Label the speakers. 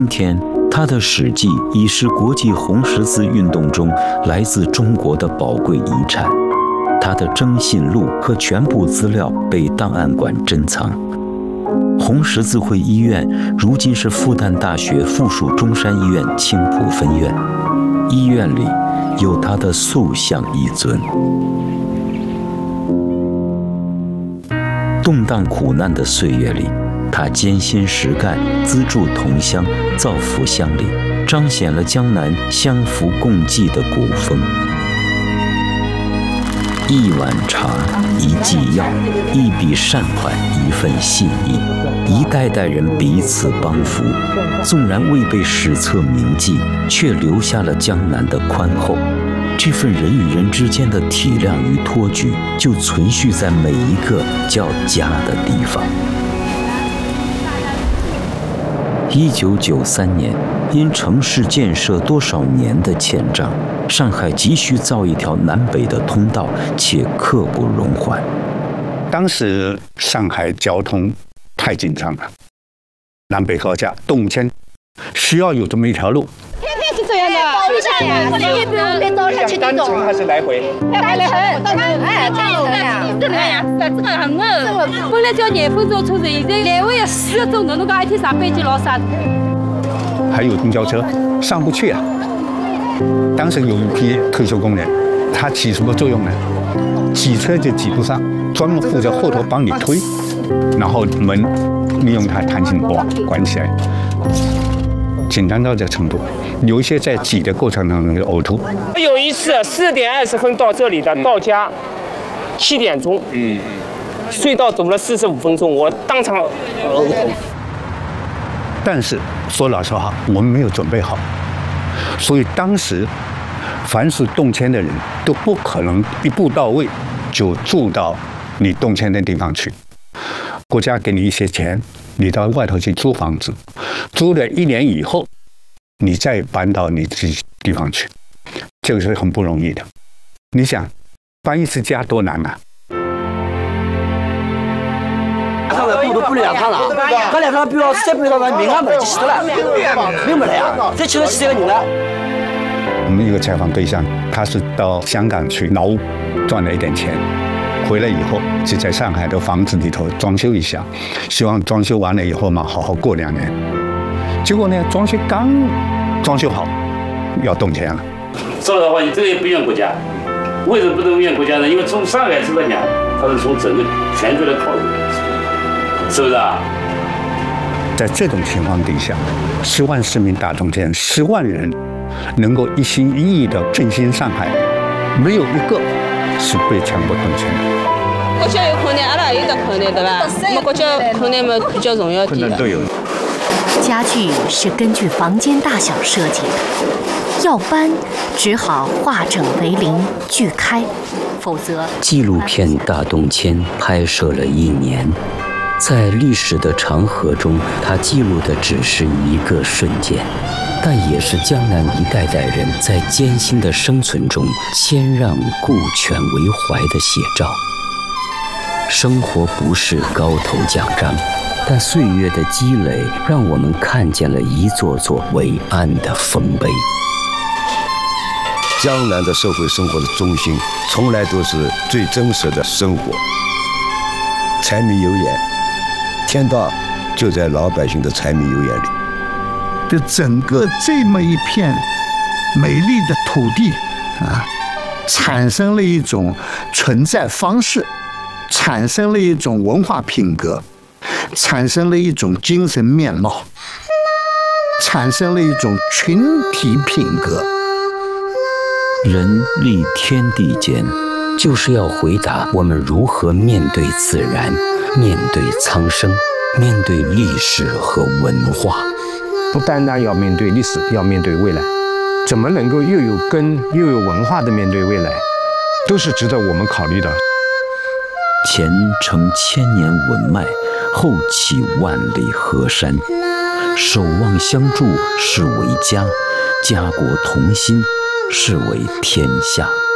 Speaker 1: 今天，他的史迹已是国际红十字运动中来自中国的宝贵遗产。他的征信录和全部资料被档案馆珍藏。红十字会医院如今是复旦大学附属中山医院青浦分院，医院里有他的塑像一尊。动荡苦难的岁月里，他艰辛实干，资助同乡，造福乡里，彰显了江南相扶共济的古风。一碗茶，一剂药，一笔善款，一份信义，一代代人彼此帮扶，纵然未被史册铭记，却留下了江南的宽厚。这份人与人之间的体谅与托举，就存续在每一个叫家的地方。1993年，因城市建设多少年的欠账，上海急需造一条南北的通道，且刻不容缓。
Speaker 2: 当时上海交通太紧张了，南北高架动迁，需要有这么一条路。
Speaker 3: 天天是这样的，
Speaker 2: 单程还是来回？
Speaker 3: 来回，哎，这样呀，这个很饿。本来就要2分钟车程，现在来回要4个钟头，侬讲一天上班就老啥？
Speaker 2: 还有公交车上不去啊。当时有一批退休工人，他起什么作用呢？挤车就挤不上，专门负责后头帮你推，然后门利用它弹性关起来。紧张到这个程度，有一些在挤的过程当中呕吐。
Speaker 4: 有一次4点20分到这里的，到家7点钟，隧道走了45分钟，我当场呕吐。
Speaker 2: 但是说老实话，我们没有准备好，所以当时凡是动迁的人都不可能一步到位就住到你动迁的地方去。国家给你一些钱，你到外头去租房子，租了1年以后，你再搬到你自己地方去，这个是很不容易的。你想搬一次家多难啊！
Speaker 5: 他们过都不2趟了，搿2趟半小时再搬到那，命也没了，就死了，命没了呀，再去了3个人了。
Speaker 2: 我们一个采访对象，他是到香港去劳务，赚了一点钱。回来以后就在上海的房子里头装修一下，希望装修完了以后嘛，好好过2年。结果呢，装修刚装修好，要动迁了。
Speaker 6: 说老实话，你这个也不怨国家。为什么不能怨国家呢？因为从上海市来讲，它是从整个全局来考虑，是不是啊？
Speaker 2: 在这种情况底下，10万市民大众这样10万人能够一心一意的振兴上海，没有一个是被强迫动迁的。
Speaker 3: 国家有困难，阿拉也有得困难，对吧？那么国家困难嘛比较重要点。困难
Speaker 2: 都有。
Speaker 7: 家具是根据房间大小设计的，要搬只好化整为零锯开，否则。
Speaker 1: 纪录片《大动迁》拍摄了1年，在历史的长河中，它记录的只是一个瞬间，但也是江南一代代人在艰辛的生存中谦让顾全为怀的写照。生活不是高头奖章，但岁月的积累让我们看见了一座座伟岸的丰碑。
Speaker 8: 江南的社会生活的中心，从来都是最真实的生活。柴米油盐，天道就在老百姓的柴米油盐里。
Speaker 9: 的整个这么一片美丽的土地啊，产生了一种存在方式，产生了一种文化品格，产生了一种精神面貌，产生了一种群体品格。
Speaker 1: 人立天地间，就是要回答我们如何面对自然，面对苍生，面对历史和文化。
Speaker 10: 不单单要面对历史，要面对未来，怎么能够又有根又有文化的面对未来，都是值得我们考虑的。
Speaker 1: 前承1000年文脉，后起万里河山，守望相助是为家，家国同心是为天下。